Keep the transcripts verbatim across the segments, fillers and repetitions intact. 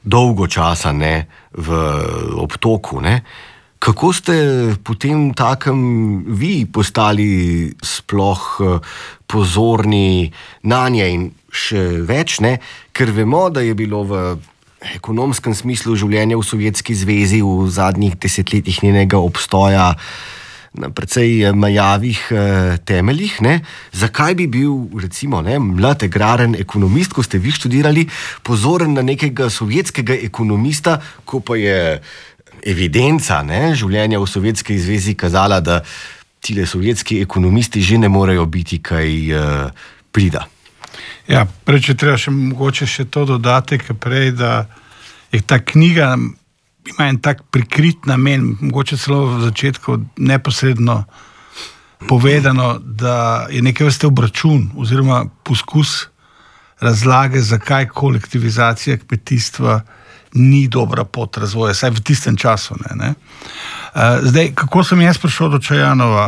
dolgo časa ne, v obtoku. Ne. Kako ste potem takem vi postali sploh pozorni na nje in še več, ne? Ker vemo, da je bilo v ekonomskem smislu življenja v Sovjetski zvezi v zadnjih desetletjih njenega obstoja na precej majavih eh, temeljih. Ne? Zakaj bi bil, recimo, ne, mlad agraren ekonomist, ko ste vi študirali, pozoren na nekega sovjetskega ekonomista, ko pa je evidenca ne, življenja v Sovjetski zvezi kazala, da tile sovjetski ekonomisti že ne morejo biti kaj eh, prida? Ja, prej, če treba še mogoče še to dodati, ker prej, da je ta knjiga ima en tak prikrit namen, mogoče celo v začetku neposredno povedano, da je neke vrste obračun oziroma poskus razlage, zakaj kolektivizacija kmetijstva ni dobra pot razvoja, saj v tistem času. Ne, ne. Zdaj, kako sem jaz prišel do Čajanova?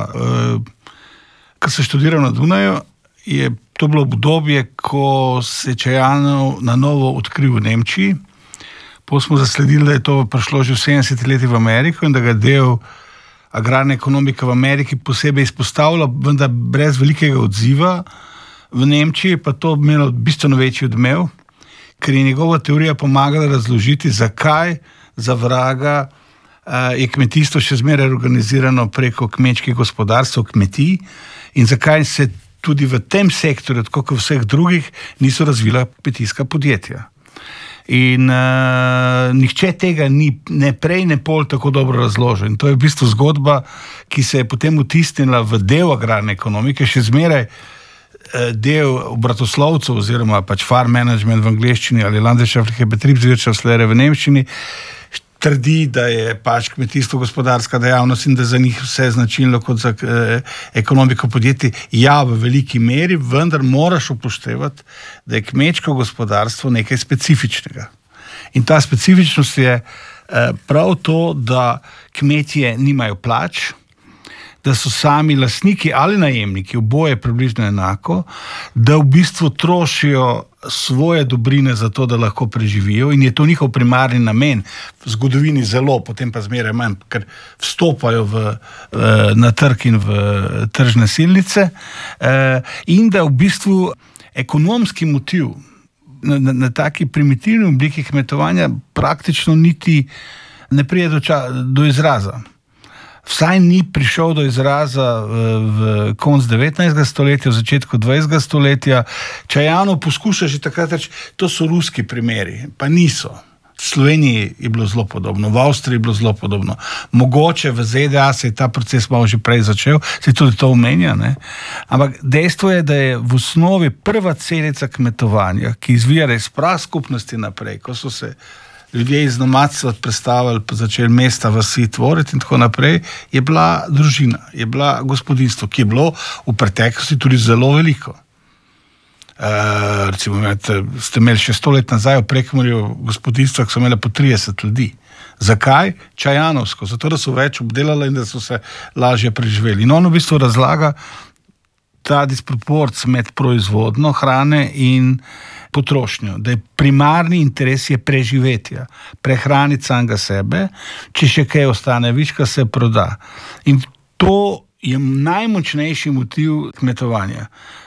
Ko sem študiral na Dunaju, je to bilo obdobje, ko se je Čajanov na novo odkril v Nemčiji. Potem smo zasledili, da je to prišlo že v sedemdesetih letih v Ameriko in da ga del agrarne ekonomike v Ameriki posebej izpostavlja, vendar brez velikega odziva. V Nemčiji pa to imelo bistveno večji odmev, ker je njegova teorija pomagala razložiti, zakaj za vraga je kmetijstvo še zmeraj organizirano preko kmečkih gospodarstv, kmetij in zakaj se tudi v tem sektorju, tako kot v vseh drugih, niso razvila kmetijska podjetja. In uh, nihče tega ni ne prej, ne pol tako dobro razložil. In to je v bistvu zgodba, ki se je potem vtisnila v del agrarne ekonomike, še zmeraj uh, del obratoslovcev oziroma pač farm management v angleščini ali landwirtschaftliche Betriebswirtschaftslehre v nemščini, trdi, da je pač kmetijstvo gospodarska dejavnost in da za njih vse značilno kot za eh, ekonomiko podjetij. Ja, v veliki meri, vendar moraš upoštevati, da je kmečko gospodarstvo nekaj specifičnega. In ta specifičnost je eh, prav to, da kmetje nimajo plač, da so sami lastniki ali najemniki, oboje približno enako, da v bistvu trošijo svoje dobrine za to, da lahko preživijo in je to njihov primarni namen, v zgodovini zelo, potem pa zmeraj manj, ker vstopajo v, na trg in v tržne silnice in da v bistvu ekonomski motiv na, na, na taki primitivni obliki kmetovanja praktično niti ne pride do, ča, do izraza. Vsaj ni prišel do izraza v koncu devetnajstega stoletja, v začetku dvajsetega stoletja. Čajanov poskuša že takrat reči, to so ruski primeri, pa niso. V Sloveniji je bilo zelo podobno, v Avstriji je bilo zelo podobno. Mogoče v Z D A se je ta proces malo že prej začel, se tudi to omenja, ne? Ampak dejstvo je, da je v osnovi prva celica kmetovanja, ki izvira iz praskupnosti naprej, ko so se ljudje iz nomadstva predstavili, pa začeli mesta vasi tvoriti in tako naprej, je bila družina, je bila gospodinstvo, ki je bilo v preteklosti tudi zelo veliko. E, recimo, ste imeli še sto let nazaj v Prekmurju gospodinstva, ki so imeli po trideset ljudi. Zakaj? Čajanovsko, zato da so več obdelali in da so se lažje preživeli. In on v bistvu razlaga ta disproporc med proizvodno hrane in potrošnjo, da je primarni interes je preživetja, prehraniti samega sebe, če še kaj ostane, viška se proda. In to je najmočnejši motiv kmetovanja.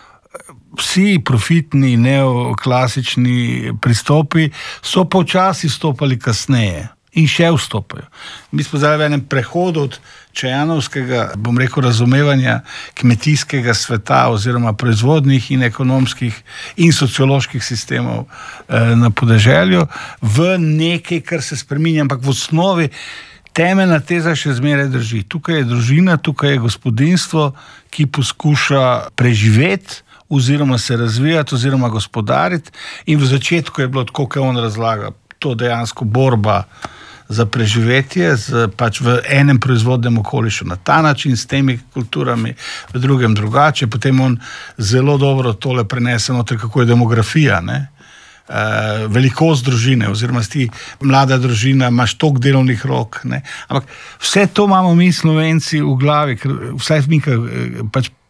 Vsi profitni, neoklasični pristopi so počasi vstopali kasneje in še vstopajo. Mi smo zdaj v enem prehodu od čajanovskega, bom rekel, razumevanja kmetijskega sveta oziroma proizvodnih in ekonomskih in socioloških sistemov eh, na podeželju v nekaj, kar se spreminja, ampak v osnovi temeljna teza še zmeraj drži. Tukaj je družina, tukaj je gospodinstvo, ki poskuša preživeti oziroma se razvijati oziroma gospodariti in v začetku je bilo tako, kot on razlaga, to dejansko borba za preživetje z, pač v enem proizvodnem okolišu na ta način, s temi kulturami, v drugem drugače. Potem on zelo dobro tole prenese noter, kako je demografija, ne? E, velikost družine, oziroma sti mlada družina, imaš toliko delovnih rok, ne? Ampak vse to imamo mi Slovenci v glavi, ker vsaj mi, pač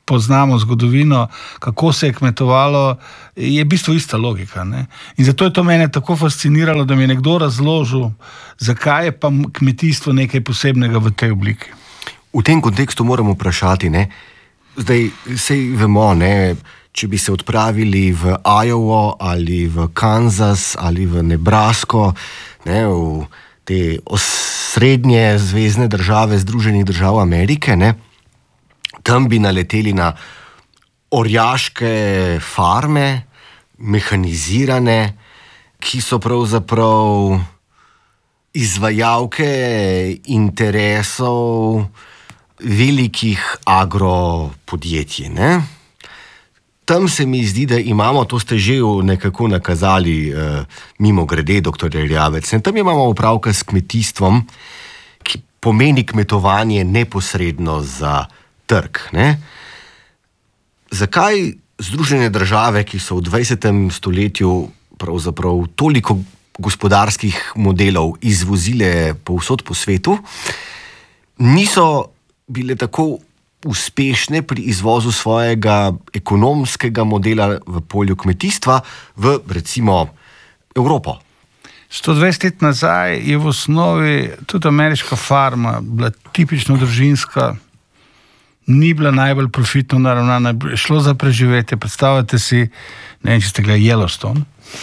poznamo zgodovino, kako se je kmetovalo, je v bistvu ista logika. Ne? In zato je to mene tako fasciniralo, da mi je nekdo razložil, zakaj je pa kmetijstvo nekaj posebnega v tej obliki. V tem kontekstu moramo vprašati, ne? Zdaj sej vemo, ne, če bi se odpravili v Iowa ali v Kansas ali v Nebrasko, ne, v te osrednje zvezne države Združenih držav Amerike, ne, tam bi naleteli na orjaške farme, mehanizirane, ki so pravzaprav izvajalke interesov velikih agropodjetij, ne? Tam se mi zdi, da imamo, to ste že nekako nakazali eh, mimo grede, doktor Erjavec, ne? Tam imamo opravka s kmetijstvom, ki pomeni kmetovanje neposredno za trg, ne? Zakaj Združene države, ki so v dvajsetem stoletju pravzaprav toliko gospodarskih modelov izvozile povsod po svetu, niso bile tako uspešne pri izvozu svojega ekonomskega modela v polju kmetijstva v, recimo, Evropo? sto dvajset let nazaj je v osnovi tudi ameriška farma bila tipično družinska, ni bila najbolj profitno naravnana, šlo za preživetje. Predstavljate si, ne vem, če ste gledali Yellowstone,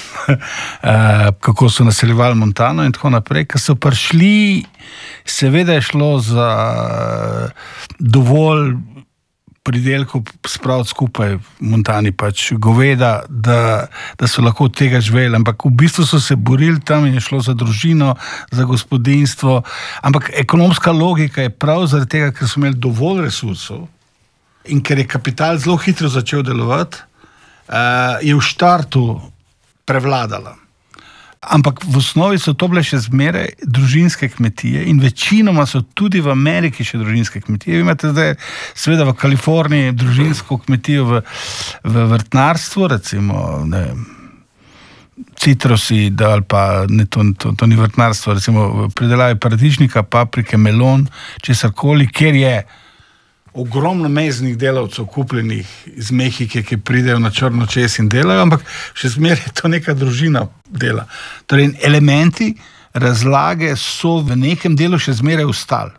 kako so naseljevali Montano in tako naprej, ko so prišli, seveda je šlo za dovolj pridelkov spraviti skupaj v Montani, pač goveda, da, da so lahko od tega živeli, ampak v bistvu so se borili tam in je šlo za družino, za gospodinjstvo, ampak ekonomska logika je prav zaradi tega, ker so imeli dovolj resursov in ker je kapital zelo hitro začel delovati, je v štartu prevladala. Ampak v osnovi so to bile še zmeraj družinske kmetije in večinoma so tudi v Ameriki še družinske kmetije. Vi imate zdaj seveda v Kaliforniji družinsko kmetijo v, v vrtnarstvu, recimo ne, citrusi, da, ali pa ne, to, to, to ni vrtnarstvo, recimo v pridelavi paradižnika, paprike, melon, česarkoli, kjer je ogromno meznih delavcev kupljenih iz Mehike, ki pridejo na črno čez in delajo, ampak še zmeraj je to neka družina dela. Torej, elementi razlage so v nekem delu še zmeraj ostali.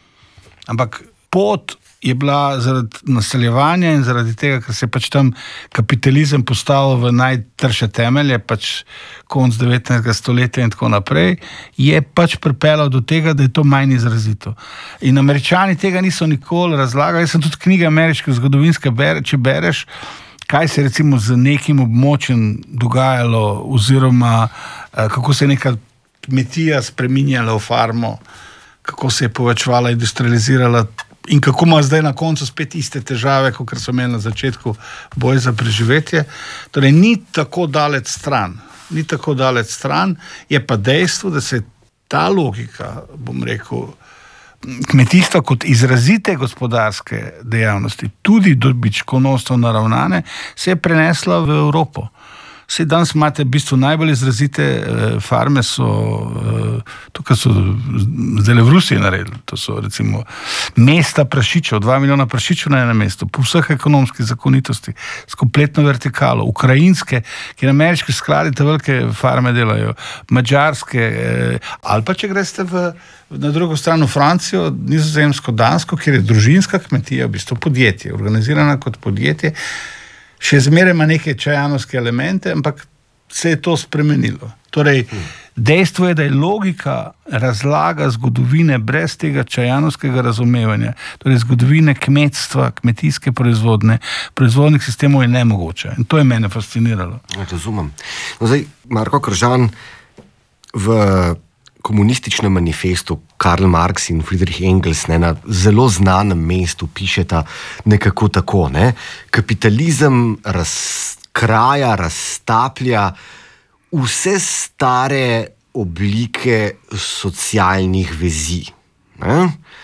Ampak pot je bila zaradi naseljevanja in zaradi tega, ker se je pač tam kapitalizem postavil v najtrše temelje, pač konec devetnajstega stoletja in tako naprej, je pač pripeljal do tega, da je to manj izrazito. In Američani tega niso nikoli razlagali. Jaz sem tudi knjige ameriške zgodovinske, bere, če bereš, kaj se recimo z nekim območjem dogajalo, oziroma kako se je neka kmetija spreminjala v farmo, kako se je povečevala, industrializirala, in kako ima zdaj na koncu spet iste težave, kot so imeli na začetku boj za preživetje. Torej, ni tako daleč stran. Ni tako daleč stran, je pa dejstvo, da se ta logika, bom rekel, kmetijstva kot izrazite gospodarske dejavnosti, tudi dobičkonosno naravnane, se je prenesla v Evropo. Vse danes imate v bistvu najbolj izrazite eh, farme, so eh, tukaj so zdaj v Rusiji naredili, to so recimo mesta prašičev, dva milijona prašičev na enem mestu, po vseh ekonomskih zakonitosti, s kompletno vertikalo, ukrajinske, kjer ameriški skladi te velike farme delajo, mađarske, eh, ali pa če greste v, na drugo stran v Francijo, Nizozemsko, Dansko, kjer je družinska kmetija, v bistvu podjetje, organizirana kot podjetje, še zmeraj ima neke čajanovske elemente, ampak se je to spremenilo. Torej, dejstvo je, da je logika razlaga zgodovine brez tega čajanovskega razumevanja, torej zgodovine kmetstva, kmetijske proizvodne, proizvodnih sistemov je nemogoče. In to je mene fasciniralo. Razumem. No, zdaj, Marko Kržan, v komunističnem manifestu Karl Marx in Friedrich Engels, ne, na zelo znanem mestu pišeta nekako tako, ne, kapitalizem razkraja, raztaplja vse stare oblike socialnih vezi. Ne.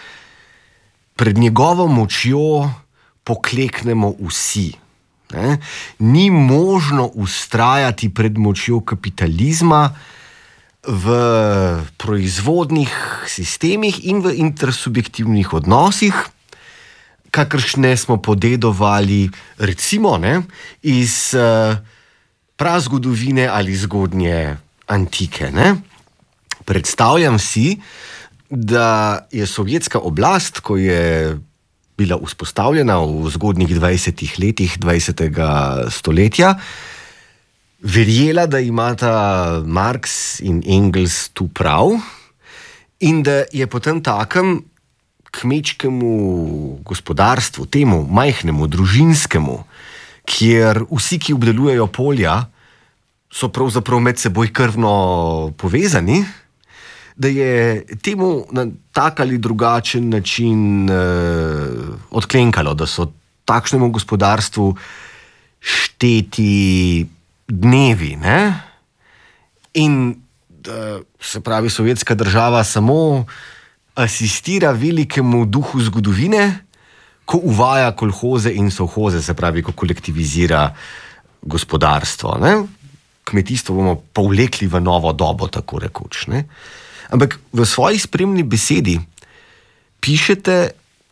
Pred njegovo močjo pokleknemo vsi. Ne. Ni možno vztrajati pred močjo kapitalizma v proizvodnih sistemih in v intersubjektivnih odnosih, kakršne smo podedovali, recimo, ne, iz uh, prazgodovine ali zgodnje antike. Ne. Predstavljam si, da je sovjetska oblast, ko je bila vzpostavljena v zgodnjih dvajsetih letih dvajsetega stoletja, verjela, da imata Marx in Engels tu prav in da je potem takem kmečkemu gospodarstvu, temu majhnemu, družinskemu, kjer vsi, ki obdelujejo polja, so pravzaprav med seboj krvno povezani, da je temu na tak ali drugačen način eh, odklenkalo, da so takšnemu gospodarstvu šteti dnevi, ne? In da, se pravi, sovjetska država samo asistira velikemu duhu zgodovine, ko uvaja kolhoze in sovhoze, se pravi, ko kolektivizira gospodarstvo. Ne? Kmetijstvo bomo povlekli v novo dobo, tako rekoč. Ne? Ampak v svoji spremni besedi pišete,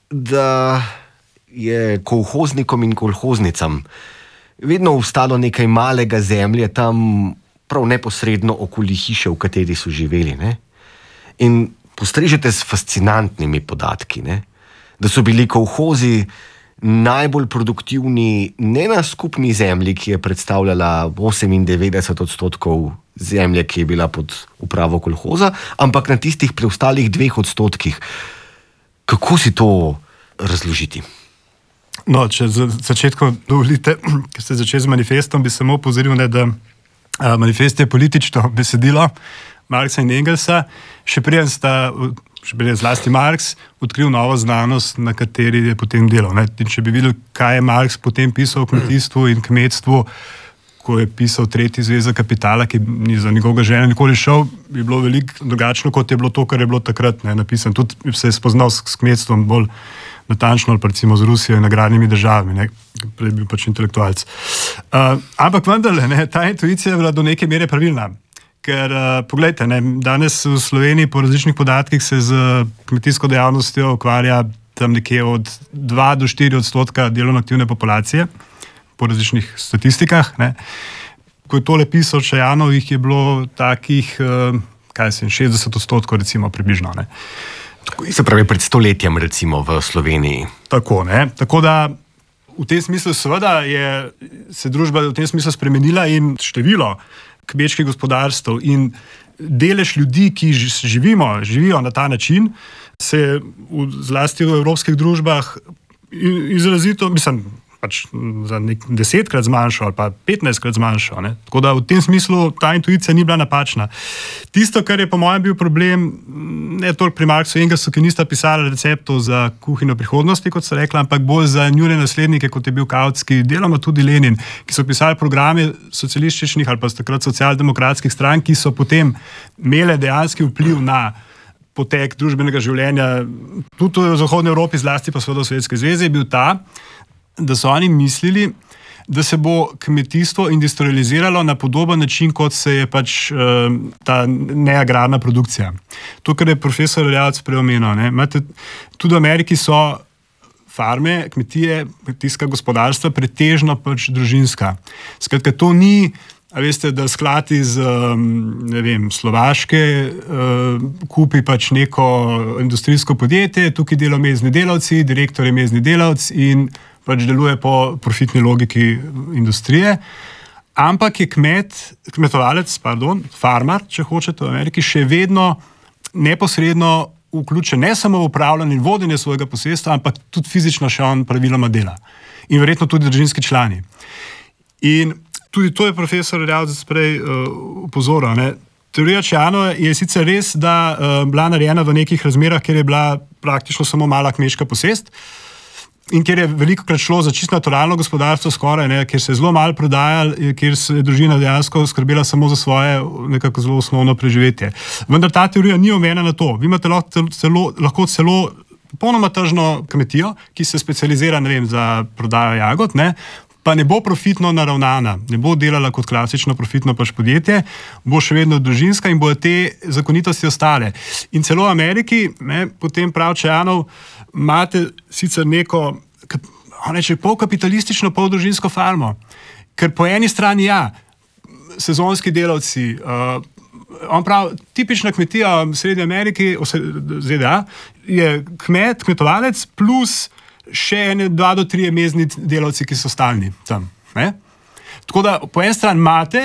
da je kolhoznikom in kolhoznicam vedno ostalo nekaj malega zemlje tam prav neposredno okoli hiše, v kateri so živeli. Ne? In postrežete s fascinantnimi podatki, ne? Da so bili kolhozi najbolj produktivni ne na skupni zemlji, ki je predstavljala osemindevetdeset odstotkov zemlje, ki je bila pod upravo kolhoza, ampak na tistih preostalih dveh odstotkih. Kako si to razložiti? No, če za začetku dovolite, ker ste začeli z manifestom, bi samo opozoril, ne, da a, manifest je politično besedilo Marxa in Engelsa, še preden sta, še preden zlasti Marx, odkril novo znanost, na kateri je potem delal. Ne. In če bi videli, kaj je Marx potem pisal o kmetijstvu in kmetstvu, ko je pisal Tretji zvezek kapitala, ki ni za njegovega žena nikoli šel, bi bilo veliko drugačno, kot je bilo to, kar je bilo takrat ne, napisano. Tudi se je spoznal s, s kmetstvom bolj natančno, ali pa recimo z Rusijo in agrarnimi državami, ne, prej bil pač intelektualc. Uh, ampak vendarle, ne, ta intuicija je bila do neke mere pravilna. Ker, uh, poglejte, ne, danes v Sloveniji po različnih podatkih se z kmetijsko dejavnostjo ukvarja tam nekje od dva do štiri odstotka delovno aktivne populacije, po različnih statistikah. Ne. Ko je tole pisal Čajanov, jih je bilo takih, uh, kaj se, šestdeset odstotkov recimo približno. Ne. Se pravi, pred stoletjem recimo v Sloveniji. Tako, ne. Tako da v tem smislu seveda je se družba v tem smislu spremenila in število kmečkih gospodarstv in delež ljudi, ki živimo, živijo na ta način, se v, zlasti v evropskih družbah izrazito, mislim, pač za nek desetkrat zmanjšal ali pa petnajstkrat zmanjšal. Ne? Tako da v tem smislu ta intuicija ni bila napačna. Tisto, kar je po mojem bil problem, ne toliko pri Marxu in Engelsu, ki nista pisala receptov za kuhinjo prihodnosti, kot so rekla, ampak bolj za njune naslednike, kot je bil Kautsky, deloma tudi Lenin, ki so pisali programe socialističnih ali pa takrat socialdemokratskih strank, ki so potem imele dejanski vpliv na potek družbenega življenja, tudi v Zahodnji Evropi, zlasti pa seveda v Sovjetski zvezi, je bil ta, da so oni mislili, da se bo kmetijstvo industrializiralo na podoben način, kot se je pač uh, ta neagrarna produkcija. To, kar je profesor Erjavec preomenil, ne, imate, tudi v Ameriki so farme, kmetije, kmetijska gospodarstva pretežno pač družinska. Skratka, to ni, a veste, da sklad iz, ne vem, Slovaške uh, kupi pač neko industrijsko podjetje, tukaj delajo mezni delavci, direktor je mezni delavc in pač deluje po profitni logiki industrije, ampak je kmet, kmetovalec, pardon, farmar, če hočete, v Ameriki, še vedno neposredno vključen ne samo v upravljanje in vodenje svojega posestva, ampak tudi fizično še on praviloma dela. In verjetno tudi družinski člani. In tudi to je profesor Erjavec prej upozoril. Uh, Teorija Čajanova je sicer res, da uh, bila narejena v nekih razmerah, kjer je bila praktično samo mala kmečka posest, in kjer je veliko krat šlo za čisto naturalno gospodarstvo skoraj, ne, kjer se je zelo malo prodajalo, kjer se je družina dejansko skrbela samo za svoje nekako zelo osnovno preživetje. Vendar ta teorija ni omejena na to. Vi imate lahko celo, lahko celo popolnoma tržno kmetijo, ki se specializira, ne vem, za prodajo jagod, ne, pa ne bo profitno naravnana, ne bo delala kot klasično profitno pač podjetje, bo še vedno družinska in bodo te zakonitosti ostale. In celo v Ameriki, ne, potem prav Čajanov, imate sicer neko on reče, pol kapitalistično, pol družinsko farmo. Ker po eni strani, ja, sezonski delavci, uh, on pravi, tipična kmetija v Srednji Ameriki, v Z D A, je kmet, kmetovalec, plus še ene dva do tri mezni delavci, ki so stalni tam. Ne? Tako da po eni strani imate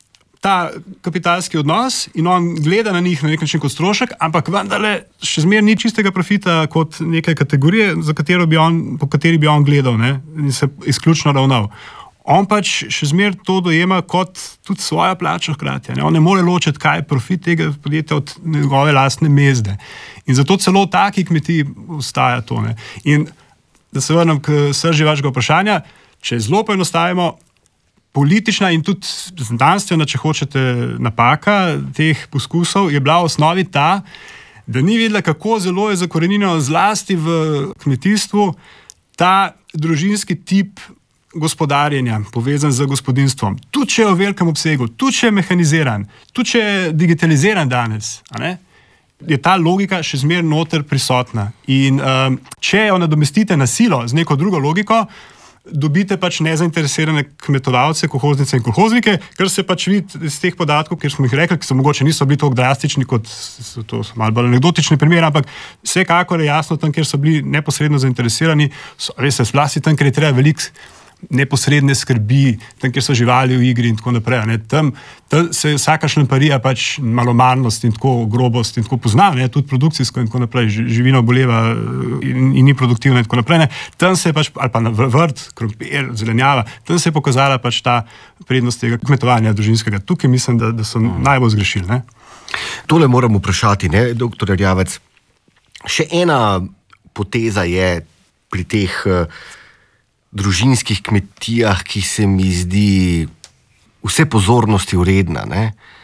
ta kapitalski odnos in on gleda na njih na nek način kot strošek, ampak vendarle še zmeraj ni čistega profita kot neke kategorije, za katero bi on, po kateri bi on gledal, ne, in se izključno ravnal. On pač še zmeraj to dojema kot tudi svoja plača hkrati. Ne. On ne more ločiti, kaj je profit tega podjetja od njegove lastne mezde. In zato celo v taki kmetiji ostaja to. Ne. In da se vrnem k srži vašega vprašanja, če zelo poenostavimo, politična in tudi znanstvena, če hočete, napaka teh poskusov je bila v osnovi ta, da ni videla, kako zelo je zakorenjeno zlasti v kmetijstvu ta družinski tip gospodarjenja, povezan z gospodinjstvom. Tudi če je v velikem obsegu, tudi če je mehaniziran, tudi če je digitaliziran danes, a ne? Je ta logika še zmeraj noter prisotna. In um, če jo nadomestite na silo z neko drugo logiko, dobite pač nezainteresirane kmetovalce, kolhoznice in kolhoznike, ker se pač vidi iz teh podatkov, ker smo jih rekli, ki so mogoče niso bili tako drastični, kot so to malo bolj anekdotični primer, ampak vsekakor je jasno tam, kjer so bili neposredno zainteresirani, so res se splasti tam, ker je treba veliko neposredne skrbi, tam, kjer so živali v igri in tako naprej. Ne. Tam, tam se vsaka šlemparija pač malomarnost in tako grobost in tako pozna, ne, tudi produkcijsko in tako naprej, živina oboleva in, in ni produktivna in tako naprej. Ne. Tam se je pač, ali pa vrt, krompir, zelenjava, tam se je pokazala pač ta prednost tega kmetovanja družinskega. Tukaj mislim, da, da so najbolj zgrešili. Ne. Tole moram vprašati, ne, doktor Erjavec. Še ena poteza je pri teh uh, družinskih kmetijah, ki se mi zdi vse pozornosti vredna. Ne?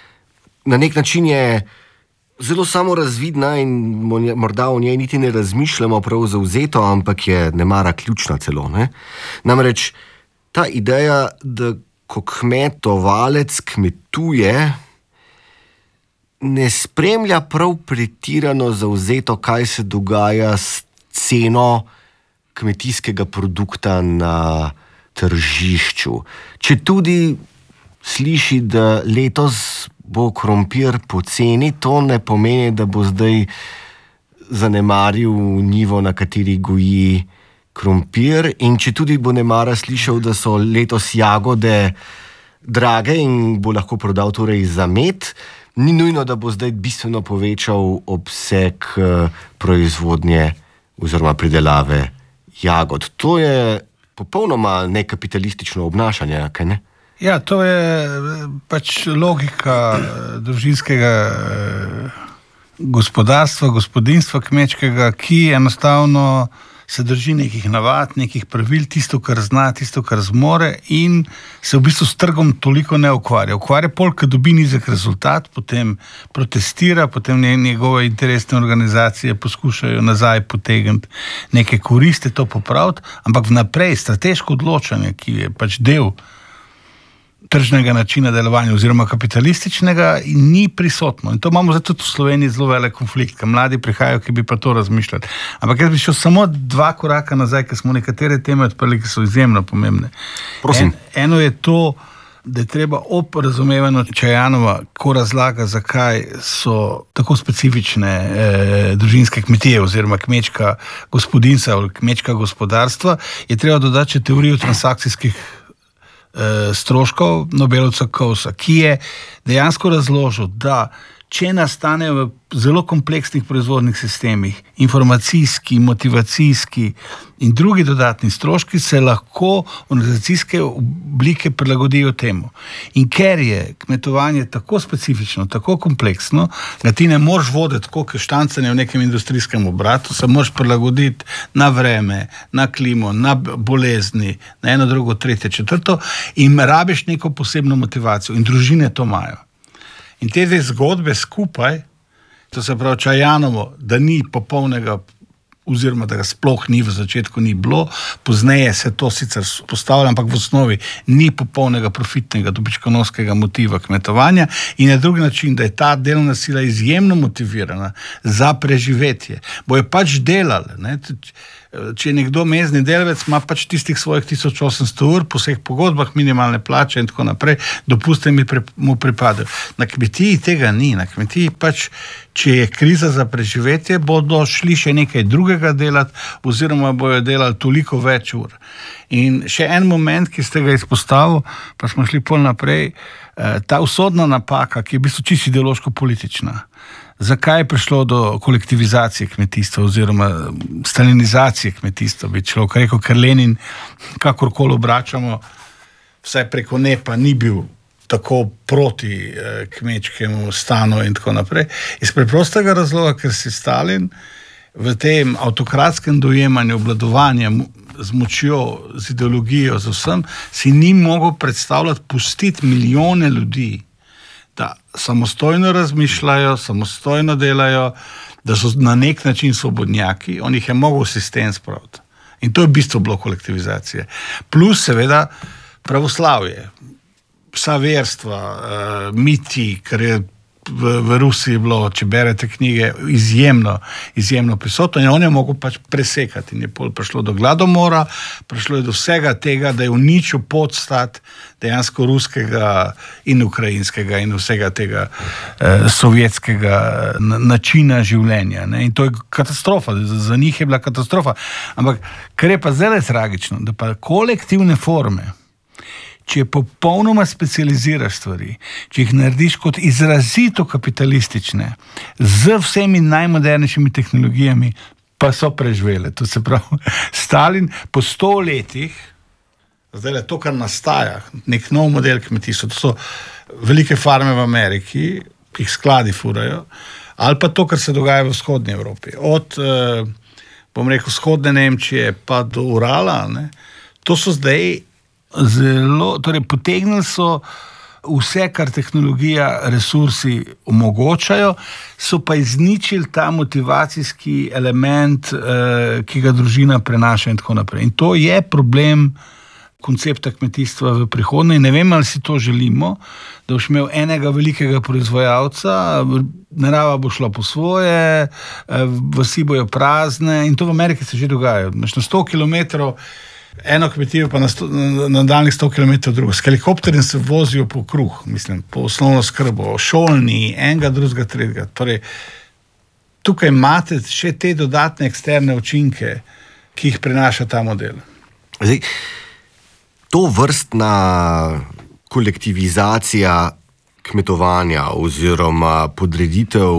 Na nek način je zelo samorazvidna in morda o njej niti ne razmišljamo prav zavzeto, ampak je nemara ključna celo. Ne? Namreč ta ideja, da ko kmetovalec kmetuje, ne spremlja prav pretirano zavzeto, kaj se dogaja s ceno kmetijskega produkta na tržišču. Če tudi sliši, da letos bo krompir poceni, to ne pomeni, da bo zdaj zanemaril njivo, na kateri goji krompir, in če tudi bo nemara slišal, da so letos jagode drage in bo lahko prodal torej za med, ni nujno, da bo zdaj bistveno povečal obseg proizvodnje oziroma pridelave jagod. To je popolnoma nekapitalistično obnašanje, kaj ne? Ja, to je pač logika družinskega gospodarstva, gospodinjstva kmečkega, ki enostavno se drži nekih navad, nekih pravil, tisto, kar zna, tisto, kar zmore, in se v bistvu s trgom toliko ne ukvarja. Ukvarja pol, ko dobi nizek rezultat, potem protestira, potem njegove interesne organizacije poskušajo nazaj potegniti neke koriste, to popraviti, ampak vnaprej strateško odločanje, ki je pač del tržnega načina delovanja oziroma kapitalističnega, ni prisotno. In to imamo zdaj tudi v Sloveniji zelo velik konflikt, ker mladi prihajajo, ki bi pa to razmišljali. Ampak jaz bi šel samo dva koraka nazaj, ker smo nekatere teme odprli, ki so izjemno pomembne. Prosim. En, eno je to, da je treba ob razumevanju Čajanova, ko razlaga, zakaj so tako specifične eh, družinske kmetije oziroma kmečka gospodinjstva ali kmečka gospodarstva, je treba dodati teorijo transakcijskih stroškov Nobelovca Coase, ki je dejansko razložil, da če nastane v zelo kompleksnih proizvodnih sistemih informacijski, motivacijski in drugi dodatni stroški, se lahko organizacijske oblike prilagodijo temu. In ker je kmetovanje tako specifično, tako kompleksno, da ti ne moreš voditi tako štancanje v nekem industrijskem obratu, se moraš prilagoditi na vreme, na klimo, na bolezni, na eno, drugo, tretje, četrto, in rabiš neko posebno motivacijo. In družine to imajo. In te dve zgodbe skupaj, to se pravi Čajanovo, da ni popolnega, oziroma da ga sploh ni v začetku ni bilo, pozneje se to sicer postavlja, ampak v osnovi ni popolnega profitnega dobičkonosnega motiva kmetovanja, in na drugi način, da je ta delovna sila izjemno motivirana za preživetje. Bojo pač delali, ne? Če je nekdo mezni delavec, ima pač tistih svojih tisoč osemsto ur po vseh pogodbah, minimalne plače in tako naprej, dopuste mi pri, mu pripadajo. Na kmetiji tega ni. Na kmetiji pač, če je kriza za preživetje, bodo šli še nekaj drugega delati oziroma bojo delali toliko več ur. In še en moment, ki ste ga izpostavili, pa smo šli pol naprej, ta usodna napaka, ki je v bistvu čisto ideološko-politična. Zakaj je prišlo do kolektivizacije kmetijstva oziroma stalinizacije kmetijstva, bi človek rekel, ker Lenin, kakorkoli obračamo, vsaj preko nepa ni bil tako proti eh, kmečkemu stanu in tako naprej. Iz preprostega razloga, ker si Stalin v tem avtokratskem dojemanju obvladovanja z močjo, z ideologijo, z vsem, si ni mogel predstavljati pustiti milijone ljudi, da samostojno razmišljajo, samostojno delajo, da so na nek način svobodnjaki, on jih je mogel sistem spraviti. In to je bistvo bilo kolektivizacije. Plus seveda pravoslavje, vsa verstva, uh, miti, kar je v, v Rusiji bilo, če berete knjige, izjemno, izjemno prisotno in on je mogel pač presekati in je pol prišlo do gladomora, prišlo je do vsega tega, da je uničil podstat dejansko ruskega in ukrajinskega in vsega tega eh, sovjetskega načina življenja. Ne? In to je katastrofa, za, za njih je bila katastrofa. Ampak kar je pa zelo tragično, da pa kolektivne forme, če popolnoma specializiraš stvari, če jih narediš kot izrazito kapitalistične, z vsemi najmodernejšimi tehnologijami, pa so preživele. To se pravi, Stalin po sto letih, zdaj je to, kar nastaja, nek nov model kmetijstva, to so velike farme v Ameriki, ki jih skladi furajo, ali pa to, kar se dogaja v vzhodni Evropi. Od, bom rekel, vzhodne Nemčije pa do Urala, ne, to so zdaj zelo, torej potegnili so vse, kar tehnologija, resursi omogočajo, so pa izničili ta motivacijski element, eh, ki ga družina prenaša in tako naprej. In to je problem koncepta kmetijstva v prihodnje. Ne vem, ali si to želimo, da boš imel enega velikega proizvajalca, narava bo šla po svoje, vasi bojo prazne in to v Ameriki se že dogaja. Na sto kilometrov eno kmetijo, pa na, sto, na, na daljnih sto kilometrov drugo. S helikopterjem se vozijo po kruh, mislim, po osnovno skrbo, šolni, enega, drugega, tretjega. Torej, tukaj imate še te dodatne eksterne učinke, ki jih prinaša ta model. Zdaj, to vrstna kolektivizacija kmetovanja oziroma podreditev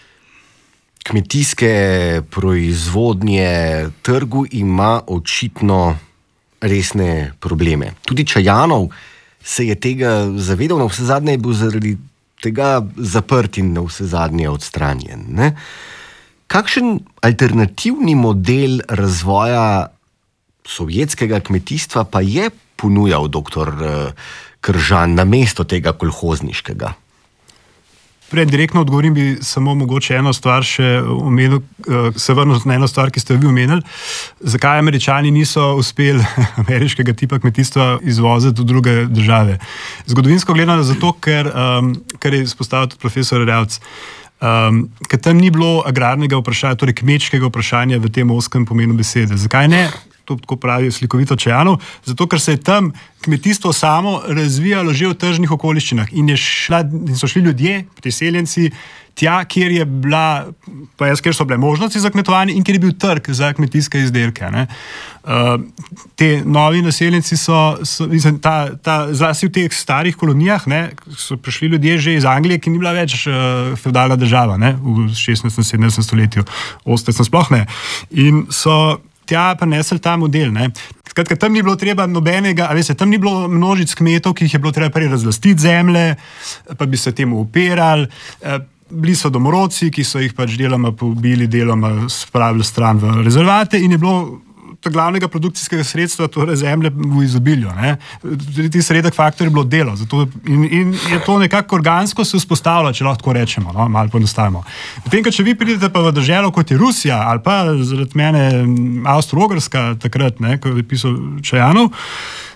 kmetijske proizvodnje trgu ima očitno resne probleme. Tudi Čajanov se je tega zavedal, na vse zadnje je bil zaradi tega zaprt in na vse zadnje odstranjen. Ne? Kakšen alternativni model razvoja sovjetskega kmetijstva pa je ponujal doktor Kržan namesto tega kolhozniškega? Prej direktno odgovorim, bi samo mogoče eno stvar še omenil, se vrnil na eno stvar, ki ste jo vi omenili. Zakaj Američani niso uspeli ameriškega tipa kmetijstva izvoziti v druge države? Zgodovinsko gledano zato, ker, um, ker je izpostavil tudi profesor Revc, um, ker tam ni bilo agrarnega vprašanja, torej kmečkega vprašanja v tem oskem pomenu besede. Zakaj ne? To tako pravi slikovito Čajanov, zato ker se je tam kmetijstvo samo razvijalo že v tržnih okoliščinah in, je šla, in so šli ljudje, priseljenci, tja, kjer je bila, pa jaz, kjer so bile možnosti za kmetovanje in kjer je bil trg za kmetijske izdelke. Ne. Uh, te novi naseljenci so, so mislim, ta, ta, zlasti v teh starih kolonijah, ne, so prišli ljudje že iz Anglije, ki ni bila več uh, fevdalna država, ne, v šestnajstem, sedemnajstem stoletju, osemnajstem sploh ne. In so tja pa nesel ta model. Ne. Skratka, tam ni bilo treba nobenega, a veste, tam ni bilo množic kmetov, ki jih je bilo treba prej razlastiti zemlje, pa bi se temu upirali. Bili so domorodci, ki so jih pač deloma pobili, deloma spravili stran v rezervate in je bilo ta glavnega produkcijskega sredstva, torej zemlje v izobilju. Ti sredek faktor je bilo delo. Zato in, in je to nekako organsko se vzpostavilo, če lahko rečemo, no? Malo poenostavimo. Potem, če vi pridete pa v državo, kot je Rusija, ali pa zaradi mene Avstro-Ogrska takrat, ne, ko je pisal Čajanov,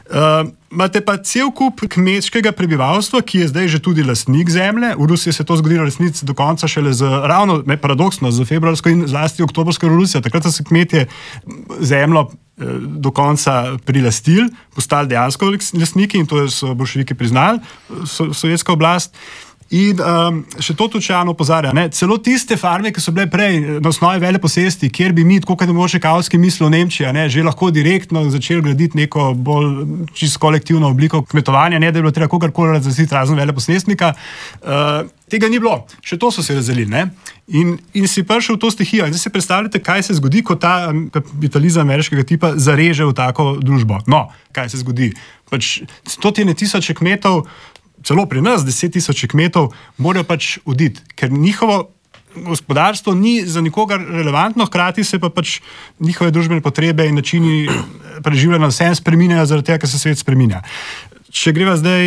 Uh, imate pa cel kup kmečkega prebivalstva, ki je zdaj že tudi lastnik zemlje. V Rusiji se je to zgodilo resnici do konca šele z, ravno ne, paradoksno, z februarsko in zlasti oktobrsko revolucijo. Takrat so se kmetje zemljo eh, do konca prilastili, postali dejansko lastniki in to so boljševiki priznali, so, sovjetska oblast. In um, še to tudi Čajan opozarja, ne? Celo tiste farme, ki so bile prej na osnovi veleposesti, kjer bi mi, tako kot je mogoče Kautsky mislil Nemčija, ne, že lahko direktno začeli graditi neko bolj čisto kolektivno obliko kmetovanja, ne da je bilo treba kogarkoli razglasiti razen veleposestnika, uh, tega ni bilo. Še to so se razdelili, ne? In, in si prišel v to stihijo. In zdaj si predstavljate, kaj se zgodi, ko ta kapitalizem ameriškega tipa zareže v tako družbo. No, kaj se zgodi? Pač stotine tisoče kmetov, celo pri nas deset tisoč kmetov, morajo pač oditi, ker njihovo gospodarstvo ni za nikogar relevantno, hkrati se pa pač njihove družbene potrebe in načini preživljanja vsem spreminjajo, zaradi tega, ker se svet spreminja. Če greva zdaj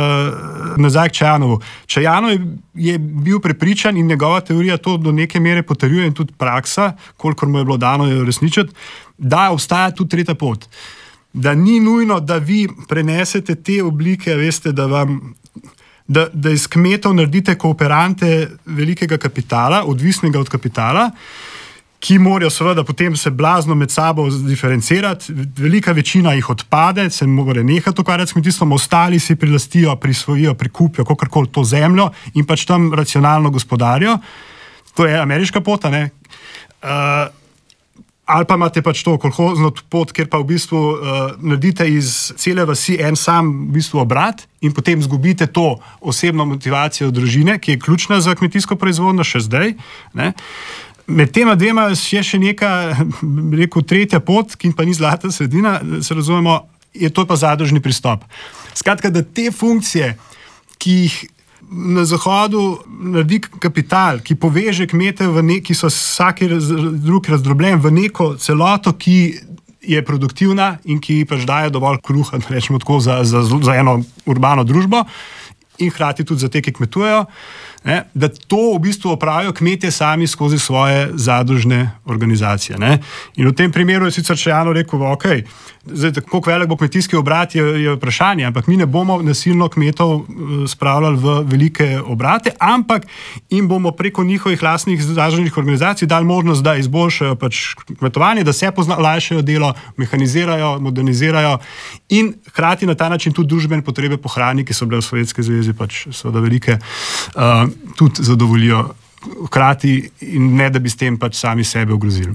uh, nazaj k Čajanovu. Čajanov je, je bil prepričan in njegova teorija to do neke mere potrjuje in tudi praksa, kolikor mu je bilo dano uresničiti, da obstaja tudi tretja pot. Da ni nujno, da vi prenesete te oblike, veste, da vam Da, da iz kmetov naredite kooperante velikega kapitala, odvisnega od kapitala, ki morajo seveda potem se blazno med sabo diferencirati, velika večina jih odpade, se mora nehati ukvarjati s kmetijstvom, ostali si prilastijo, prisvojijo, prikupijo kakorkoli to zemljo in pač tam racionalno gospodarijo. To je ameriška pota, ne? Uh, Ali pa imate pač to kolhozno pot, kjer pa v bistvu uh, naredite iz cele vasi en sam v bistvu obrat in potem zgubite to osebno motivacijo družine, ki je ključna za kmetijsko proizvodnjo še zdaj. Ne? Med tema dvema je še neka, rekel, tretja pot, ki pa ni zlata sredina, da se razumemo, je to pa zadružni pristop. Skratka, da te funkcije, ki jih na Zahodu naredi kapital, ki poveže kmete, v ne, ki so vsaki raz, drug razdrobljen v neko celoto, ki je produktivna in ki pač daje dovolj kruha, da rečemo tako, za, za, za eno urbano družbo in hkrati tudi za te, ki kmetujejo, ne, da to v bistvu opravijo kmetje sami skozi svoje zadružne organizacije. Ne. In v tem primeru je sicer Čajanov rekel, ok, zdaj, koliko velik bo kmetijski obrat, je, je vprašanje, ampak mi ne bomo nasilno kmetov spravljali v velike obrate, ampak jim bomo preko njihovih lastnih zadružnih organizacij dali možnost, da izboljšajo pač kmetovanje, da se lajšajo delo, mehanizirajo, modernizirajo in hkrati na ta način tudi družbene potrebe po hrani, ki so bile v Sovjetski zvezi pač seveda velike, uh, tudi zadovoljijo hkrati in ne, da bi s tem pač sami sebe ogrozili.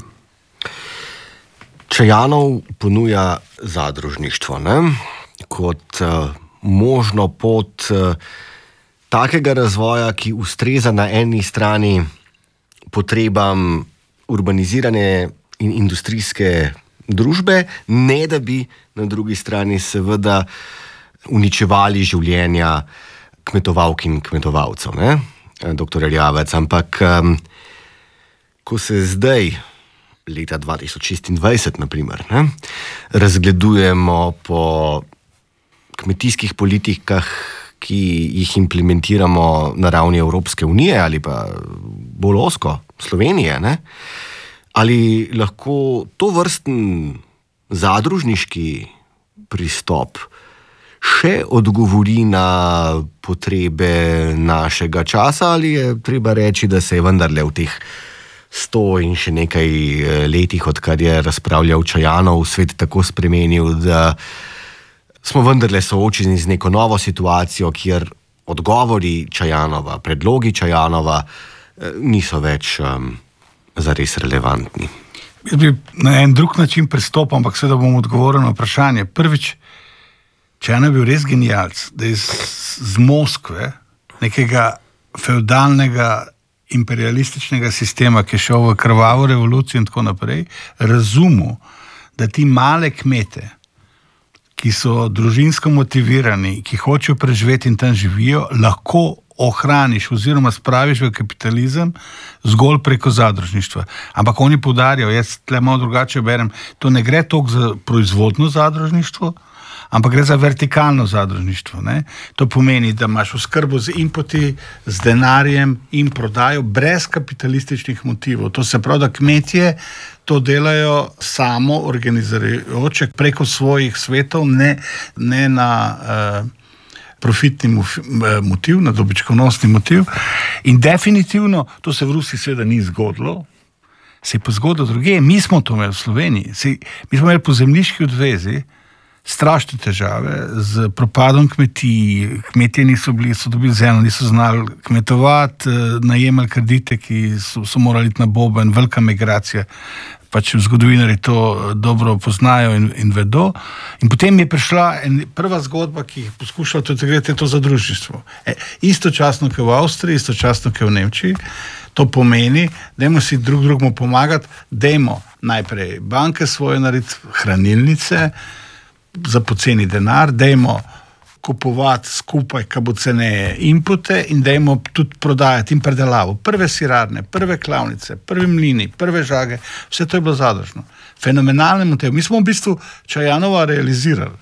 Čajanov ponuja zadružništvo, ne? Kot uh, možno pot uh, takega razvoja, ki ustreza na eni strani potrebam urbanizirane in industrijske družbe, ne da bi na drugi strani seveda uničevali življenja kmetovalk in kmetovalcev, ne? Doktor Erjavec, ampak um, ko se zdaj leta dva tisoč šestindvajset, naprimer, ne, razgledujemo po kmetijskih politikah, ki jih implementiramo na ravni Evropske unije ali pa bolj ozko Slovenije, ne, ali lahko to vrsten zadružniški pristop še odgovori na potrebe našega časa ali je treba reči, da se je vendarle v teh sto in še nekaj letih, odkar je razpravljal Čajanov, svet tako spremenil, da smo vendarle soočeni z neko novo situacijo, kjer odgovori Čajanova, predlogi Čajanova niso več um, zares relevantni. Jaz bi na en drug način pristopil, ampak seveda bom odgovoril na vprašanje. Prvič, Čajanov je bil res genialc, da je z, z Moskve, nekega feudalnega imperialističnega sistema, ki je šel v krvavo revolucijo in tako naprej, razumel, da ti male kmete, ki so družinsko motivirani, ki hočejo preživeti in tam živijo, lahko ohraniš oziroma spraviš v kapitalizem zgolj preko zadružništva. Ampak oni poudarjajo, jaz tle malo drugače berem, to ne gre toliko za proizvodno zadružništvo, ampak gre za vertikalno zadružništvo. Ne? To pomeni, da imaš oskrbo z inputi, z denarjem in prodajo brez kapitalističnih motivov. To se pravi, da kmetje to delajo samo organizirajoče preko svojih svetov, ne, ne na uh, profitni motiv, na dobičkonosni motiv. In definitivno, to se v Rusiji seveda ni zgodilo, se je pa zgodilo druge. Mi smo to imeli v Sloveniji. Se, mi smo imeli po zemljiški odvezi strašne težave z propadom kmetij. Kmetje niso bili, so dobili zemljo, niso znali kmetovati, najemali kredite, ki so, so morali iti na boben, velika migracija. Pač zgodovinari to dobro poznajo in, in vedo. In potem je prišla en, prva zgodba, ki je poskušala to integrirati, to zadružništvo. E, istočasno, kot v Avstriji, istočasno, kot v Nemčiji. To pomeni, dajmo si drug drugemu pomagati, dajmo najprej banke svoje narediti, hranilnice za poceni denar, dajmo kupovati skupaj, kaj bo ceneje inpute in dajmo tudi prodajati in predelavo. Prve sirarne, prve klavnice, prvi mlini, prve žage, vse to je bilo zadružno. Fenomenalne motiv. Mi smo v bistvu Čajanova realizirali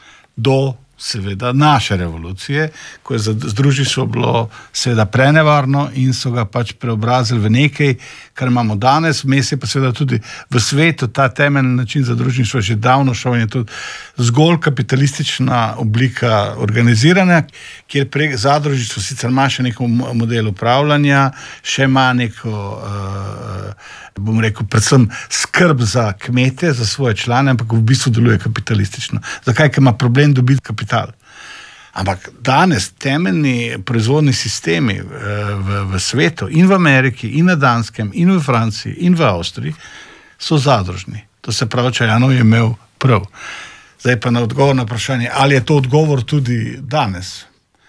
do seveda naše revolucije, ko je združništvo bilo seveda prenevarno in so ga pač preobrazili v nekaj, kar imamo danes. Vmes je pa seveda tudi v svetu ta temeljni način zadružništva že davno šel in je to zgolj kapitalistična oblika organiziranja, kjer prek zadružništvo sicer ima še neko model upravljanja, še ima neko, uh, bom rekel, predvsem skrb za kmete, za svoje člane, ampak v bistvu deluje kapitalistično. Zakaj? Ker ima problem dobiti kapital. Ampak danes temeljni proizvodni sistemi v, v svetu in v Ameriki, in na Danskem, in v Franciji, in v Avstriji so zadružni. To se pravi, Čajanov je imel prav. Zdaj pa na odgovor na vprašanje, ali je to odgovor tudi danes.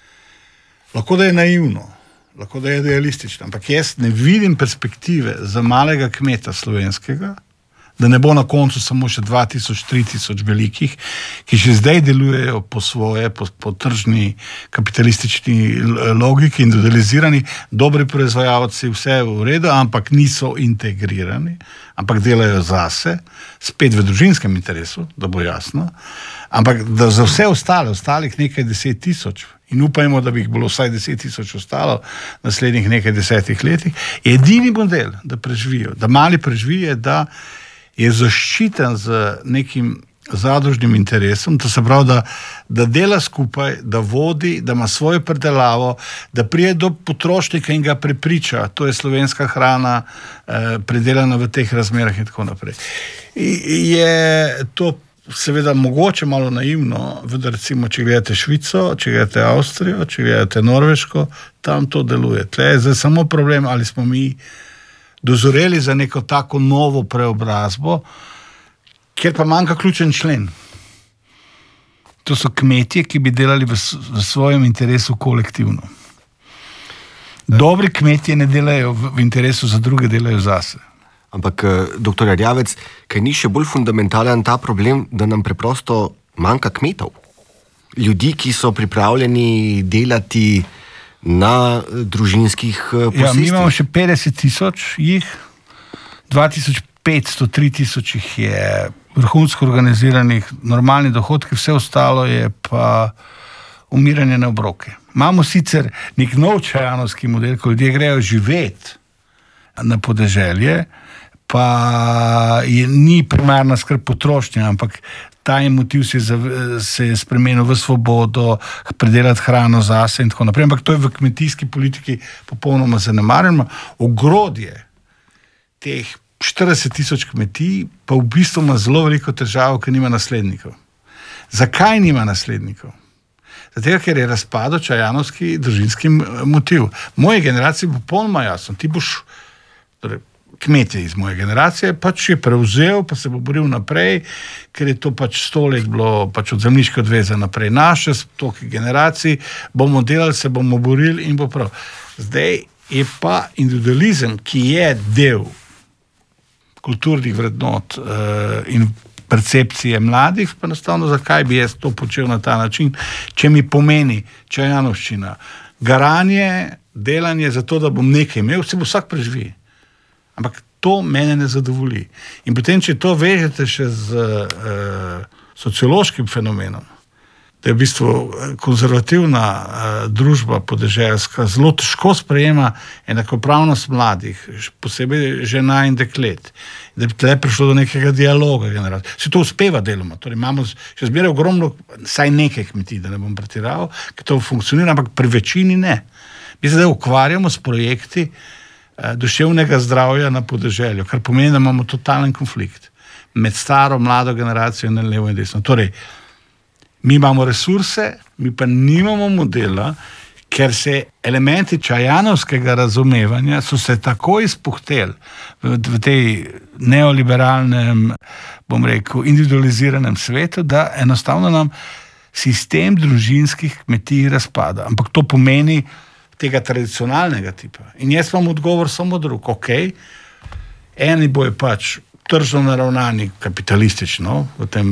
Lahko da je naivno, lahko da je idealistično, ampak jaz ne vidim perspektive za malega kmeta slovenskega, da ne bo na koncu samo še dva tisoč, tri tisoč velikih, ki že zdaj delujejo po svoje, po, po tržni kapitalistični logiki, individualizirani, dobri proizvajalci, vse je v redu, ampak niso integrirani, ampak delajo zase, spet v družinskem interesu, da bo jasno, ampak da za vse ostale, ostalih nekaj deset tisoč, in upajmo, da bi jih bilo vsaj deset tisoč ostalo v naslednjih nekaj desetih letih, je edini model, da preživijo, da mali preživijo, da je zaščiten z nekim zadružnim interesom, to se pravi, da, da dela skupaj, da vodi, da ima svojo predelavo, da prije do potrošnika in ga prepriča, to je slovenska hrana, eh, predelana v teh razmerah in tako naprej. I, je to seveda mogoče malo naivno, vendar recimo, če gledate Švico, če gledate Avstrijo, če gledate Norveško, tam to deluje. Tle je zdaj samo problem, ali smo mi dozoreli za neko tako novo preobrazbo, kjer pa manjka ključen člen. To so kmetje, ki bi delali v, v svojem interesu kolektivno. Dobri kmetje ne delajo v, v interesu za druge, delajo zase. Ampak, doktor Erjavec, kaj ni še bolj fundamentalen ta problem, da nam preprosto manjka kmetov? Ljudi, ki so pripravljeni delati na družinskih posestvih. Ja, mi imamo še petdeset tisoč jih, dva tisoč petsto, tri tisoč jih je vrhunsko organiziranih, normalni dohodki, vse ostalo je pa umiranje na obroke. Imamo sicer nek nov čajanovski model, ko ljudje grejo živeti na podeželje, pa je, ni primarna skrb potrošnja, ampak ta motiv se je, se je spremenil v svobodo, predelati hrano zase in tako naprej. Ampak to je v kmetijski politiki popolnoma zanemarjeno. Ogrodje teh štirideset tisoč kmetij pa v bistvu ima zelo veliko težav, ker nima naslednikov. Zakaj nima naslednikov? Zato, ker je razpadel čajanovski družinski motiv. Moje generacije bo popolnoma jasno. Ti boš, torej, kmetje iz moje generacije, pač je prevzel, pa se bo boril naprej, ker je to pač sto let bilo pač od zemljiške odveze naprej naše, toliko generacij, bomo delali, se bomo borili in bo prav. Zdaj je pa individualizem, ki je del kulturnih vrednot uh, in percepcije mladih, pa enostavno, zakaj bi jaz to počel na ta način, če mi pomeni čajanovščina, garanje, delanje za to, da bom nekaj imel, se bo vsak preživi. Ampak to mene ne zadovolji. In potem, če to vežete še z uh, sociološkim fenomenom, da je v bistvu konzervativna uh, družba podeželska zelo težko sprejema enakopravnost mladih, posebej žena in deklet. Da bi tle prišlo do nekega dialoga. Se to uspeva deloma. Torej, imamo še zmeraj ogromno, saj nekaj kmetij, da ne bom pretiraval, ki to funkcionira, ampak pri večini ne. Mi se zdaj ukvarjamo s projekti uh, duševnega zdravja na podeželju, kar pomeni, da imamo totalen konflikt med staro, mlado generacijo in levo in desno. Torej, mi imamo resurse, mi pa nimamo modela, ker se elementi čajanovskega razumevanja so se tako izpuhteli v, v tej neoliberalnem, bom rekel, individualiziranem svetu, da enostavno nam sistem družinskih kmetij razpada. Ampak to pomeni tega tradicionalnega tipa. In jaz imam odgovor samo drug. Ok, eni bojo pač tržno naravnani kapitalistično v tem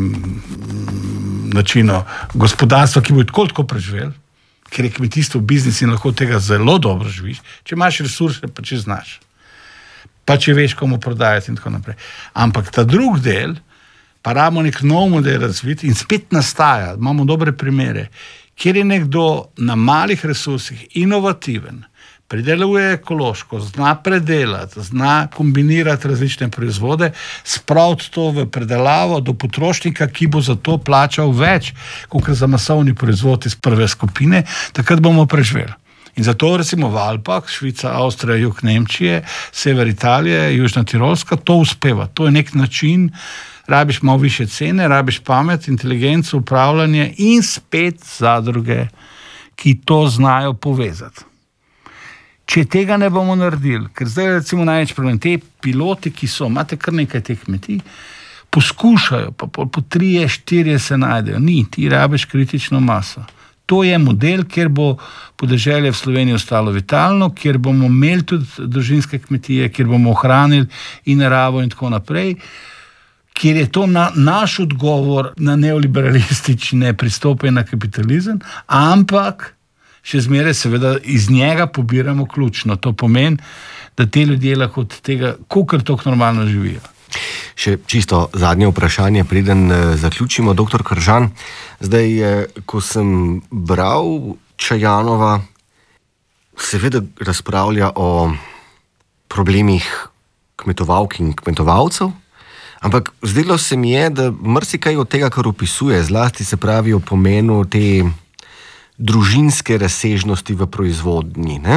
načinu gospodarstva, ki bo tako tako preživel, ker je kmetijstvo biznis in lahko tega zelo dobro živiš, če imaš resurse, pa če znaš, pa če veš, komu prodajati in tako naprej. Ampak ta drug del, pa rabimo nek nov model razviti in spet nastaja, imamo dobre primere, kjer je nekdo na malih resursih inovativen, prideluje ekološko, zna predelati, zna kombinirati različne proizvode, spraviti to v predelavo do potrošnika, ki bo za to plačal več, kot za masovni proizvod iz prve skupine, takrat bomo preživeli. In zato recimo v Alpah, Švica, Avstrija, jug Nemčije, sever Italije, južna Tirolska, to uspeva. To je nek način, rabiš malo više cene, rabiš pamet, inteligenco, upravljanje in spet zadruge, ki to znajo povezati. Če tega ne bomo naredili, ker zdaj recimo največ problem, te piloti, ki so, imate kar nekaj teh kmetij, poskušajo, pa po, po trije, štirje se najdejo. Ni, ti rabiš kritično maso. To je model, kjer bo podeželje v Sloveniji ostalo vitalno, kjer bomo imeli tudi družinske kmetije, kjer bomo ohranili in naravo in tako naprej, kjer je to na, naš odgovor na neoliberalistične pristope na kapitalizem, ampak še zmeraj seveda iz njega pobiramo ključno. To pomeni, da te ljudje lahko od tega kakor toliko normalno živijo. Še čisto zadnje vprašanje, preden zaključimo, doktor Kržan. Zdaj, ko sem bral Čajanova, seveda razpravlja o problemih kmetovalk in kmetovalcev, ampak zdelo se mi je, da marsikaj od tega, kar opisuje, zlasti se pravi o pomenu te družinske razsežnosti v proizvodnji, ne?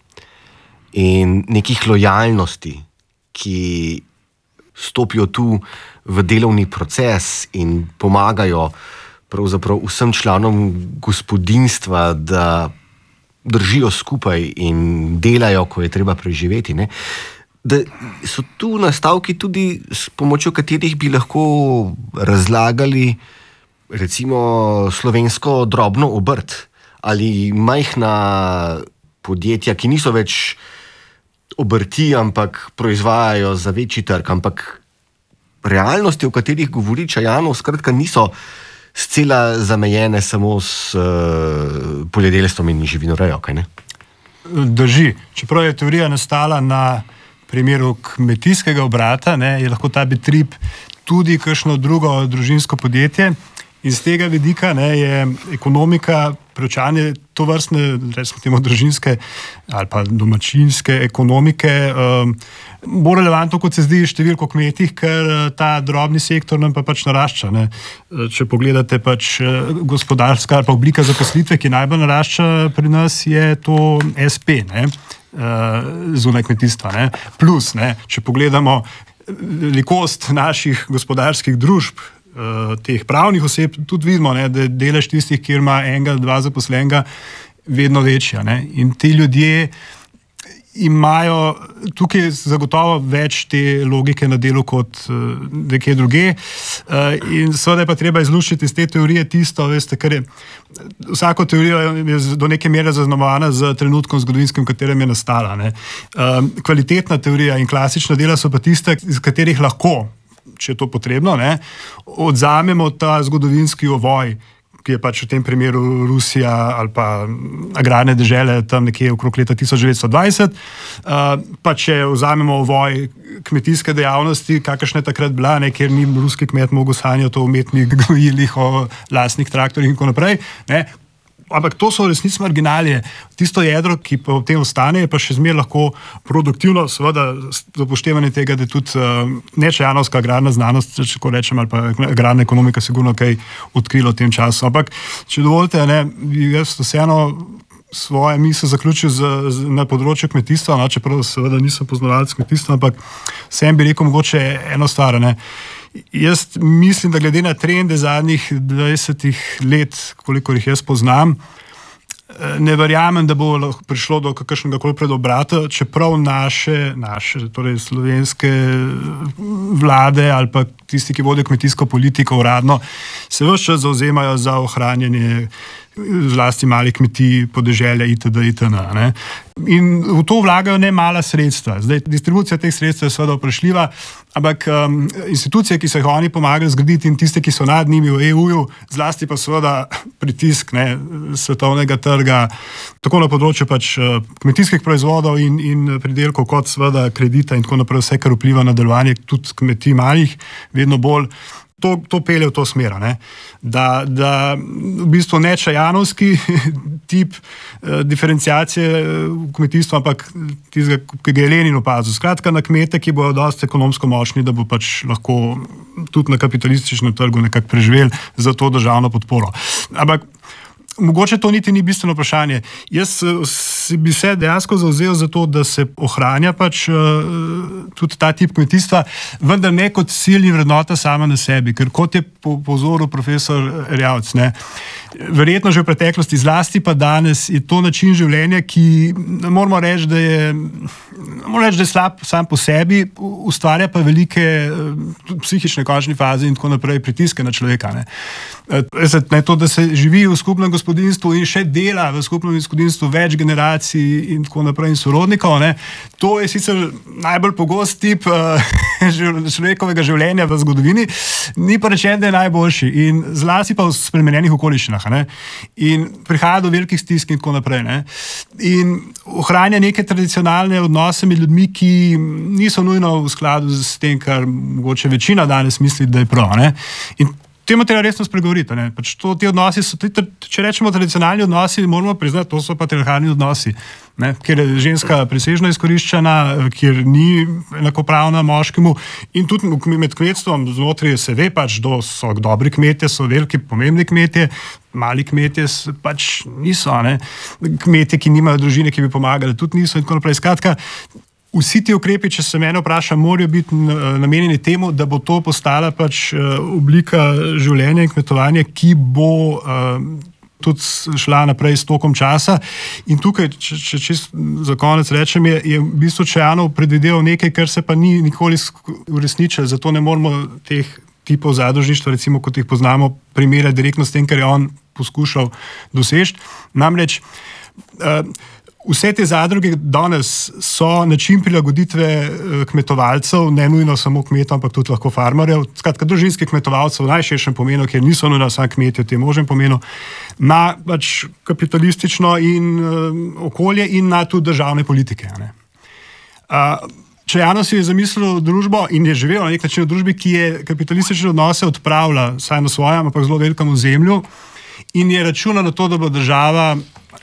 In nekih lojalnosti, ki stopijo tu v delovni proces in pomagajo pravzaprav vsem članom gospodinjstva, da držijo skupaj in delajo, ko je treba preživeti, ne? Da so tu nastavki tudi, s pomočjo katerih bi lahko razlagali recimo slovensko drobno obrt ali majhna podjetja, ki niso več obrti, ampak proizvajajo za večji trg, ampak realnosti, o katerih govori Čajanov, skratka niso scela zamejene samo s uh, poljedelstvom in živinorejo, kaj ne? Drži. Čeprav je teorija nastala na primeru kmetijskega obrata, ne, je lahko ta bitrip tudi kakšno drugo družinsko podjetje. In z tega vidika ne, je ekonomika, preučevanje tovrstne, recimo temu družinske ali pa domačinske ekonomike, um, bolj relevantno, kot se zdi številko kmetih, ker ta drobni sektor nam pa pač narašča. Ne. Če pogledate pač gospodarska ali pa oblika zaposlitve, ki najbolj narašča pri nas, je to es pe, ne, zunaj kmetijstva. Ne. Plus, ne, če pogledamo velikost naših gospodarskih družb, teh pravnih oseb, tudi vidimo, ne, da je delež tistih, kjer ima enega, dva zaposlenega, vedno večja. Ne. In ti ljudje imajo tukaj zagotovo več te logike na delu kot nekje druge. In seveda je pa treba izluščiti iz te teorije tisto, veste, kar je, vsako teorijo je do neke mere zaznamovana z trenutkom zgodovinskim, v katerem je nastala. Ne. Kvalitetna teorija in klasična dela so pa tiste, iz katerih lahko, če je to potrebno, ne, odzamemo ta zgodovinski ovoj, ki je pač v tem primeru Rusija ali pa agrarne dežele tam nekje okrog leta tisoč devetsto dvajset. Pa če vzamemo ovoj kmetijske dejavnosti, kakršna je takrat bila, ne, kjer ni ruski kmet mogel sanjati o umetnih gnojilih, o lastnih traktorjih in tako naprej, ne. Ampak to so v resnici marginalije. Tisto jedro, ki pa v tem ostane, je pa še zmeraj lahko produktivno, seveda z upoštevanjem tega, da je tudi uh, nečajanovska agrarna znanost, če tako rečem, ali pa agrarna ekonomika sigurno kaj odkrilo v tem času. Ampak, če dovolite, ne, jaz vseeno svoje misli zaključil z, z, na področju kmetijstva, no, čeprav seveda nisem poznavalec kmetijstva, ampak vsem bi rekel mogoče eno stvar, ne. Jaz mislim, da glede na trende zadnjih dvajsetih let, kolikor jih jaz poznam, ne verjamem, da bo prišlo do kakršnega koli predobrata, čeprav naše, naše, torej slovenske vlade ali pa tisti, ki vodijo kmetijsko politiko uradno, se ves čas zavzemajo za ohranjanje zlasti malih kmetij, podeželja itd. itd. Ne? In v to vlagajo ne mala sredstva. Zdaj, distribucija teh sredstev je seveda vprašljiva, ampak um, institucije, ki so jih oni pomagali zgraditi in tiste, ki so nad njimi v E U-ju, zlasti pa seveda pritisk, ne, svetovnega trga, tako na področju pač kmetijskih proizvodov in, in pridelkov, kot seveda kredita in tako naprej, vse, kar vpliva na delovanje tudi kmetij malih, vedno bolj. To, to pelje v to smer, ne? Da, da v bistvu ne čajanovski tip eh, diferenciacije v kmetijstvu, ampak tistega, ki ga je Lenin opazil. Skratka, na kmete, ki bojo dosti ekonomsko močni, da bo pač lahko tudi na kapitalističnem trgu nekako preživel za to državno podporo. Ampak mogoče to niti ni bistveno vprašanje. Jaz bi se dejansko zavzel za to, da se ohranja pač uh, tudi ta tip kmetijstva, vendar ne kot cilj in vrednota sama na sebi, ker kot je povzoril profesor Erjavec, ne, verjetno že v preteklosti, zlasti pa danes, je to način življenja, ki moramo reči, da je, moramo reči, da je slab sam po sebi, ustvarja pa velike uh, psihične končne faze in tako naprej pritiske na človeka. Ne. Uh, ne, to, da se živi v skupnem gospodinstvu in še dela v skupnem gospodinstvu več generacij in tako naprej in sorodnikov, ne, to je sicer najbolj pogost tip uh, človekovega življenja v zgodovini, ni pa rečen, da je najboljši in zlasti pa v spremenjenih okoliščinah. Ne? In prihaja do velikih stisk in tako naprej. Ne? In ohranja neke tradicionalne odnose med ljudmi, ki niso nujno v skladu s tem, kar mogoče večina danes misli, da je prav. Ne? In temu treba resno spregovoriti. Ne? Pač to, ti odnosi so, če rečemo tradicionalni odnosi, moramo priznati, to so patriarhalni odnosi. Ne? Kjer je ženska presežno izkoriščena, kjer ni enakopravna moškemu in tudi med kmetstvom znotraj se ve pač, da so dobri kmetje, so veliki, pomembni kmetje, mali kmetje pač niso. Ne? Kmetje, ki nimajo družine, ki bi pomagali, tudi niso in tako naprej. Skratka, vsi ti ukrepi, če se mene vpraša, morajo biti namenjeni temu, da bo to postala pač oblika življenja in kmetovanja, ki bo uh, tudi šla naprej s tokom časa. In tukaj, če, če čist za konec rečem, je, je v bistvu Čajanov predvideval nekaj, kar se pa ni nikoli uresničilo, zato ne moramo teh tipov zadružništva, recimo kot jih poznamo, primerjati direktno s tem, kar je on poskušal doseči. Namreč uh, vse te zadruge danes so način prilagoditve kmetovalcev, ne nujno samo kmetov, ampak tudi lahko farmerjev, skratka družinskih kmetovalcev v najširšem pomenu, ker niso nujno samo kmetje v tem možnem pomenu, na pač kapitalistično in uh, okolje in na tudi državne politike. Ne. Uh, Čajanov si je zamislil družbo in je živel na nek način v družbi, ki je kapitalistične odnose odpravila, saj na svojem, ampak zelo velikem ozemlju in je računal na to, da bo država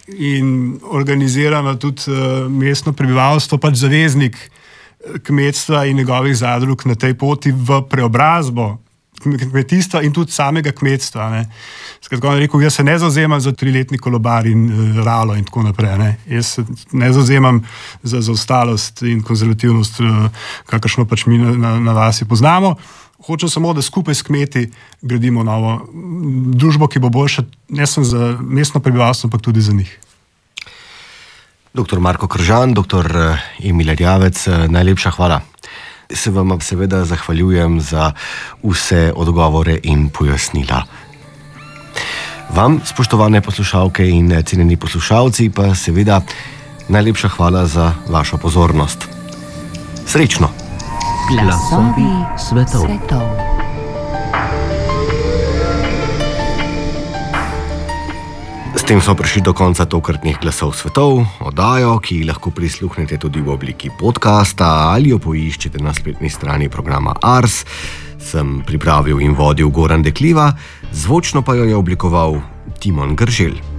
in organizirano tudi uh, mestno prebivalstvo, pač zaveznik kmetstva in njegovih zadrug na tej poti v preobrazbo kmetijstva in tudi samega kmetstva. Ne. Skratka, on je rekel, jaz se ne zavzemam za triletni kolobar in uh, ralo in tako naprej. Ne. Jaz se ne zavzemam za zaostalost in konzervativnost, uh, kakršno pač mi na, na, na vasi poznamo. Hočem samo, da skupaj s kmeti gradimo novo družbo, ki bo boljša ne samo za mestno prebivalstvo, ampak tudi za njih. Doktor Marko Kržan, doktor Emil Erjavec, najlepša hvala. Se vam seveda zahvaljujem za vse odgovore in pojasnila. Vam, spoštovane poslušalke in cenjeni poslušalci, pa seveda najlepša hvala za vašo pozornost. Srečno! Glasovi svetov. svetov. S tem smo prišli do konca tokratnih Glasov svetov, oddajo, ki lahko prisluhnete tudi v obliki podcasta ali jo poiščete na spletni strani programa Ars. Sem pripravil in vodil Goran Dekliva, zvočno pa jo je oblikoval Timon Grželj.